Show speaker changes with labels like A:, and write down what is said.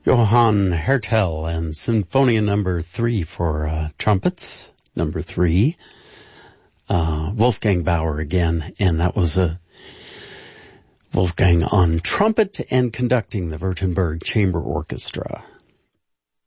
A: Johann Hertel and Sinfonia number 3 for trumpets, number 3. Wolfgang Bauer again, and that was Wolfgang on trumpet and conducting the Württemberg Chamber Orchestra.